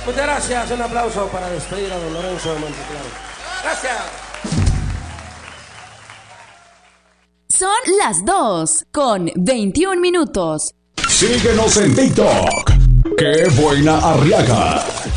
Muchas gracias. Un aplauso para despedir a don Lorenzo de Monteclaro. Gracias. Son las 2:21. Síguenos en TikTok. ¡Qué buena Arriaga!